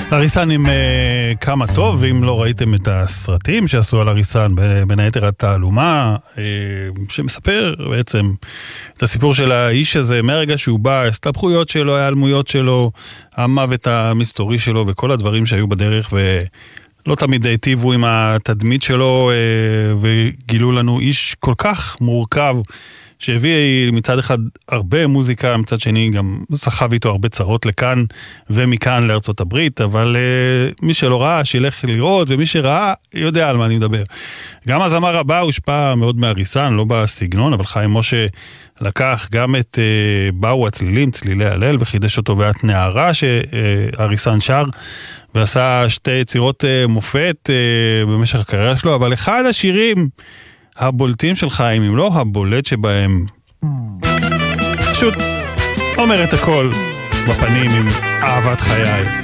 אריסן עם כמה טוב, ואם לא ראיתם את הסרטים שעשו על אריסן, בין היתר התעלומה, שמספר בעצם את הסיפור של האיש הזה, מהרגע שהוא בא, הסתבכויות שלו, ההיעלמויות שלו, המוות המסתורי שלו, וכל הדברים שהיו בדרך, ולא תמיד היטיבו עם התדמית שלו, וגילו לנו איש כל כך מורכב, שהביא מצד אחד הרבה מוזיקה, מצד שני גם סחב איתו הרבה צרות לכאן ומכאן לארצות הברית, אבל מי שלא ראה שילך לראות, ומי שראה יודע על מה אני מדבר. גם הזמר הבא הושפע מאוד מאריסן, לא בסגנון, אבל חיים משה לקח גם את באו הצלילים, צלילי הלל, וחידש אותו ואת נערה שאריסן שר, ועשה שתי יצירות מופת במשך הקריירה שלו, אבל אחד השירים הבולטים של חיים, אם לא הבולט שבהם, פשוט אומר את הכל בפנים עם אהבת חיי.